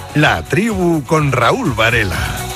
La Tribu con Raúl Varela.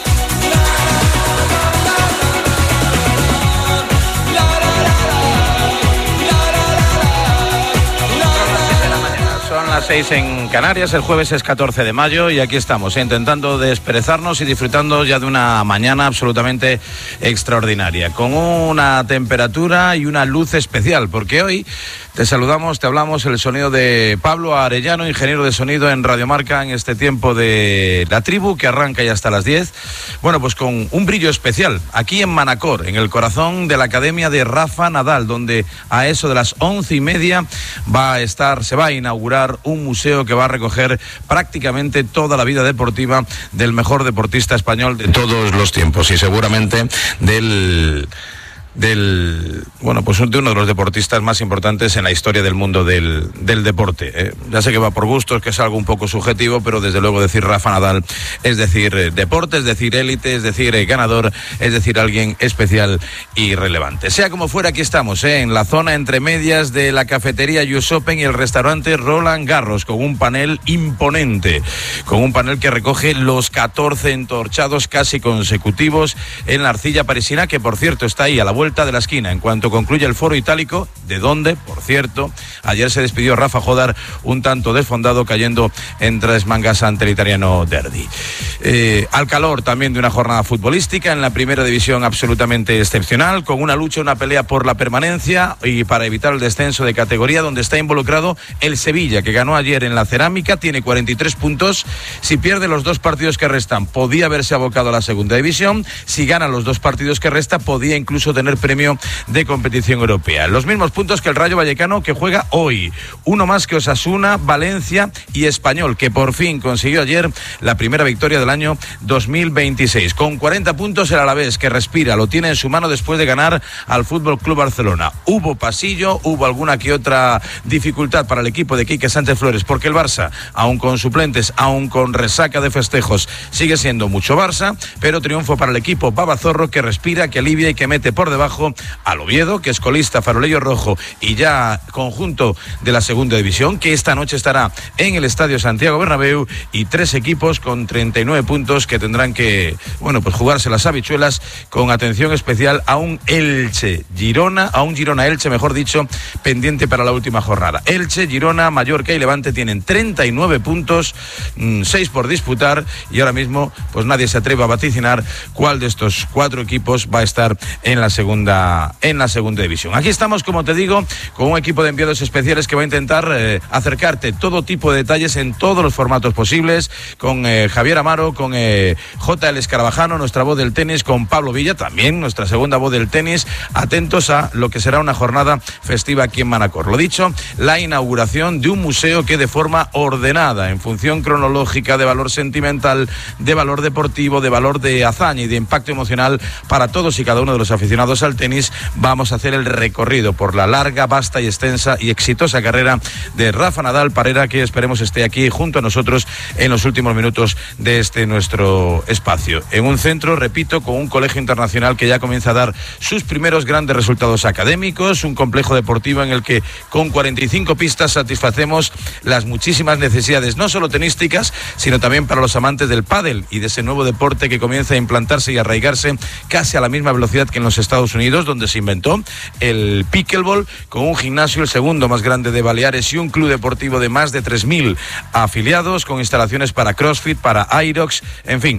Son las 6 en Canarias, el jueves es 14 de mayo y aquí estamos, intentando desperezarnos y disfrutando ya de una mañana absolutamente extraordinaria, con una temperatura y una luz especial, porque hoy te saludamos, te hablamos el sonido de Pablo Arellano, ingeniero de sonido en Radio Marca, en este tiempo de La Tribu, que arranca ya hasta las 10. Bueno, pues con un brillo especial, aquí en Manacor, en el corazón de la Academia de Rafa Nadal, donde a eso de las 11:30 se va a inaugurar un museo que va a recoger prácticamente toda la vida deportiva del mejor deportista español de todos los tiempos y seguramente de uno de los deportistas más importantes en la historia del mundo del deporte. Ya sé que va por gustos, que es algo un poco subjetivo, pero desde luego decir Rafa Nadal es decir deporte, es decir élite, es decir ganador, es decir alguien especial y relevante. Sea como fuera, aquí estamos, en la zona entre medias de la cafetería US Open y el restaurante Roland Garros, con un panel imponente, con un panel que recoge los 14 entorchados casi consecutivos en la arcilla parisina, que por cierto está ahí a la vuelta de la esquina, en cuanto concluye el foro itálico, de donde, por cierto, ayer se despidió Rafa Jodar un tanto desfondado, cayendo en 3 mangas ante el italiano Derdi. Al calor también de una jornada futbolística en la primera división absolutamente excepcional, con una lucha, una pelea por la permanencia y para evitar el descenso de categoría, donde está involucrado el Sevilla, que ganó ayer en la Cerámica, tiene 43 puntos, si pierde los 2 partidos que restan, podía haberse abocado a la segunda división, si gana los 2 partidos que resta, podía incluso tener premio de competición europea. Los mismos puntos que el Rayo Vallecano, que juega hoy. Uno más que Osasuna, Valencia y Español, que por fin consiguió ayer la primera victoria del año 2026. Con 40 puntos el Alavés, que respira, lo tiene en su mano después de ganar al Fútbol Club Barcelona. Hubo pasillo, hubo alguna que otra dificultad para el equipo de Quique Sánchez Flores, porque el Barça, aun con suplentes, aun con resaca de festejos, sigue siendo mucho Barça, pero triunfo para el equipo Babazorro, que respira, que alivia y que mete por debajo al Oviedo, que es colista, farolillo rojo y ya conjunto de la segunda división, que esta noche estará en el Estadio Santiago Bernabéu, y 3 equipos con 39 puntos que tendrán que, jugarse las habichuelas, con atención especial a un Girona-Elche, mejor dicho, pendiente para la última jornada. Elche, Girona, Mallorca y Levante tienen 39 puntos, 6 por disputar, y ahora mismo pues nadie se atreve a vaticinar cuál de estos 4 equipos va a estar en la segunda división. Aquí estamos, como te digo, con un equipo de enviados especiales que va a intentar acercarte todo tipo de detalles en todos los formatos posibles, con Javier Amaro, con J.L. Escarabajano, nuestra voz del tenis, con Pablo Villa, también nuestra segunda voz del tenis, atentos a lo que será una jornada festiva aquí en Manacor. Lo dicho, la inauguración de un museo que de forma ordenada, en función cronológica, de valor sentimental, de valor deportivo, de valor de hazaña y de impacto emocional para todos y cada uno de los aficionados al tenis, vamos a hacer el recorrido por la larga, vasta y extensa y exitosa carrera de Rafa Nadal Parera, que esperemos esté aquí junto a nosotros en los últimos minutos de este nuestro espacio. En un centro, repito, con un colegio internacional que ya comienza a dar sus primeros grandes resultados académicos, un complejo deportivo en el que con 45 pistas satisfacemos las muchísimas necesidades, no solo tenísticas, sino también para los amantes del pádel y de ese nuevo deporte que comienza a implantarse y arraigarse casi a la misma velocidad que en los Estados Unidos, donde se inventó el pickleball, con un gimnasio, el segundo más grande de Baleares, y un club deportivo de más de 3.000 afiliados, con instalaciones para CrossFit, para Aerox, en fin,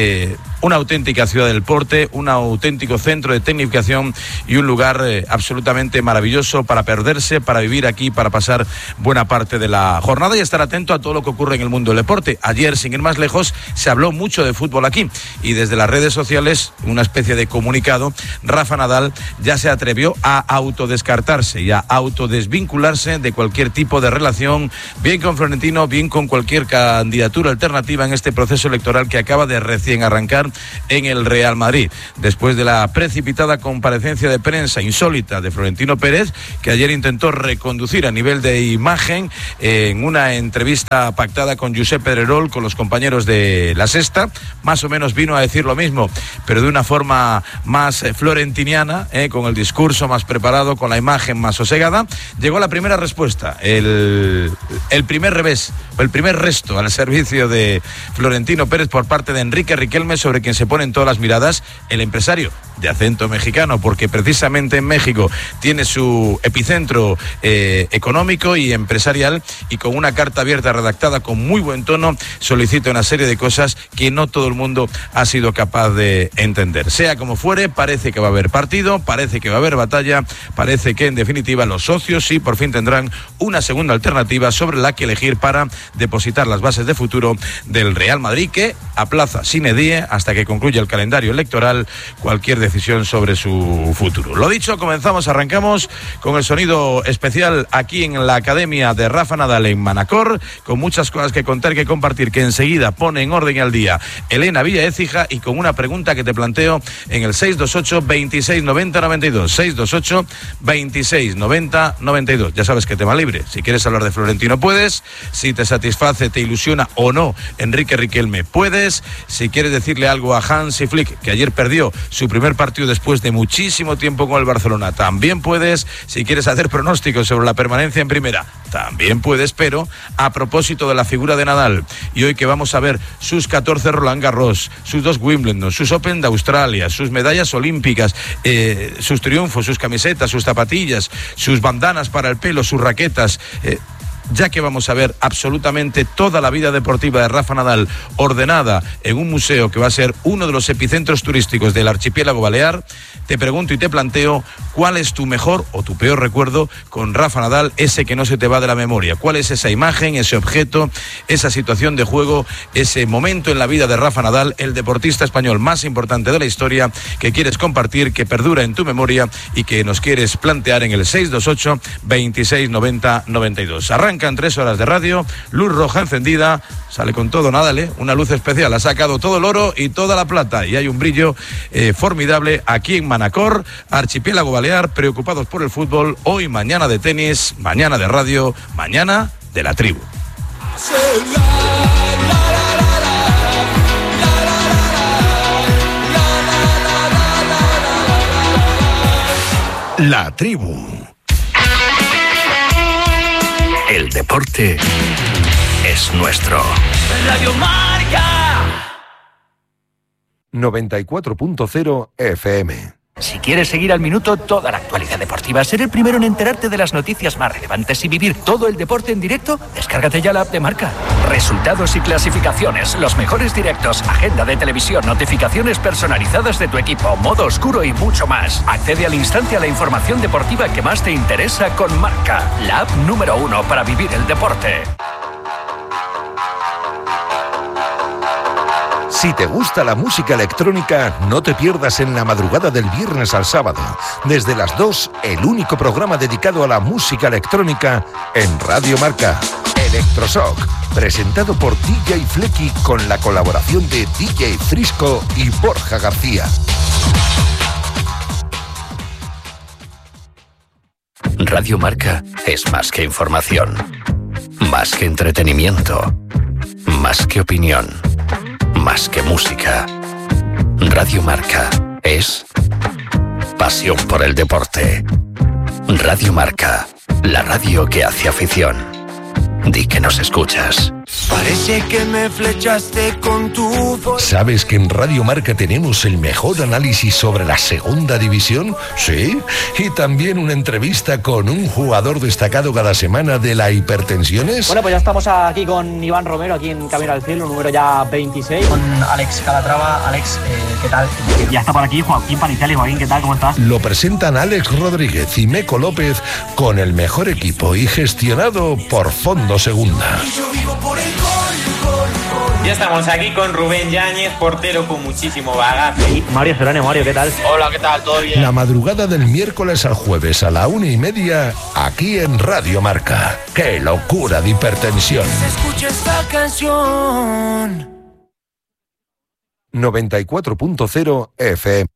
una auténtica ciudad del deporte, un auténtico centro de tecnificación y un lugar absolutamente maravilloso para perderse, para vivir aquí, para pasar buena parte de la jornada y estar atento a todo lo que ocurre en el mundo del deporte. Ayer, sin ir más lejos, se habló mucho de fútbol aquí, y desde las redes sociales, una especie de comunicado, Rafa Nadal ya se atrevió a autodescartarse y a autodesvincularse de cualquier tipo de relación, bien con Florentino, bien con cualquier candidatura alternativa en este proceso electoral que acaba de recién arrancar en el Real Madrid, después de la precipitada comparecencia de prensa insólita de Florentino Pérez, que ayer intentó reconducir a nivel de imagen en una entrevista pactada con Josep Pedrerol, con los compañeros de La Sexta. Más o menos vino a decir lo mismo, pero de una forma más florentina manciniana, con el discurso más preparado, con la imagen más sosegada, llegó la primera respuesta, el primer revés, el primer resto al servicio de Florentino Pérez por parte de Enrique Riquelme, sobre quien se ponen todas las miradas, el empresario de acento mexicano, porque precisamente en México tiene su epicentro económico y empresarial, y con una carta abierta redactada con muy buen tono solicita una serie de cosas que no todo el mundo ha sido capaz de entender. Sea como fuere, parece que va a haber partido, parece que va a haber batalla, parece que en definitiva los socios sí por fin tendrán una segunda alternativa sobre la que elegir para depositar las bases de futuro del Real Madrid, que aplaza sine die hasta que concluya el calendario electoral cualquier decisión sobre su futuro. Lo dicho, arrancamos con el sonido especial aquí en la Academia de Rafa Nadal en Manacor, con muchas cosas que contar, que compartir, que enseguida pone en orden al día Elena Villa Écija, y con una pregunta que te planteo en el 628 26 90 92, 628 26 90 92. Ya sabes que tema libre, si quieres hablar de Florentino puedes, si te satisface, te ilusiona o no Enrique Riquelme puedes, si quieres decirle algo a Hansi Flick, que ayer perdió su primer partido después de muchísimo tiempo con el Barcelona, también puedes, si quieres hacer pronósticos sobre la permanencia en primera, también puedes, pero a propósito de la figura de Nadal, y hoy que vamos a ver sus 14 Roland Garros, sus 2 Wimbledon, sus Open de Australia, sus medallas olímpicas, sus triunfos, sus camisetas, sus zapatillas, sus bandanas para el pelo, sus raquetas, ya que vamos a ver absolutamente toda la vida deportiva de Rafa Nadal ordenada en un museo que va a ser uno de los epicentros turísticos del archipiélago balear, te pregunto y te planteo, ¿cuál es tu mejor o tu peor recuerdo con Rafa Nadal, ese que no se te va de la memoria? ¿Cuál es esa imagen, ese objeto, esa situación de juego, ese momento en la vida de Rafa Nadal, el deportista español más importante de la historia, que quieres compartir, que perdura en tu memoria y que nos quieres plantear en el 628 26 90 92? Arrancan 3 horas de radio, luz roja encendida, sale con todo Nadal, una luz especial, ha sacado todo el oro y toda la plata, y hay un brillo formidable aquí en Manacor, archipiélago balear, preocupados por el fútbol, hoy mañana de tenis, mañana de radio, mañana de la tribu. La tribu. El deporte es nuestro. Radio Marca 94.0 FM. Si quieres seguir al minuto toda la actualidad deportiva, ser el primero en enterarte de las noticias más relevantes y vivir todo el deporte en directo, descárgate ya la app de Marca. Resultados y clasificaciones, los mejores directos, agenda de televisión, notificaciones personalizadas de tu equipo, modo oscuro y mucho más. Accede al instante a la información deportiva que más te interesa con Marca, la app número 1 para vivir el deporte. Si te gusta la música electrónica, no te pierdas en la madrugada del viernes al sábado, desde las 2, el único programa dedicado a la música electrónica en Radio Marca. Electroshock, presentado por DJ Flecky con la colaboración de DJ Frisco y Borja García. Radio Marca es más que información, más que entretenimiento, más que opinión, más que música. Radio Marca es pasión por el deporte. Radio Marca, la radio que hace afición. Di que nos escuchas. Parece que me flechaste con tu voz. ¿Sabes que en Radio Marca tenemos el mejor análisis sobre la segunda división? Sí, y también una entrevista con un jugador destacado cada semana de la Hipertensiones. Bueno, pues ya estamos aquí con Iván Romero, aquí en Camino al Cielo, número ya 26. Con Alex Calatrava. Alex, ¿qué tal? Ya está por aquí Joaquín Panizali. Joaquín, ¿qué tal? ¿Cómo estás? Lo presentan Alex Rodríguez y Meco López con el mejor equipo y gestionado por Fondo Segunda. Ya estamos aquí con Rubén Yáñez, portero con muchísimo bagaje. Y Mario Serrano. Mario, ¿qué tal? Hola, ¿qué tal? ¿Todo bien? La madrugada del miércoles al jueves a la 1:30, aquí en Radio Marca. ¡Qué locura de hipertensión! Escucha esta canción. 94.0 FM.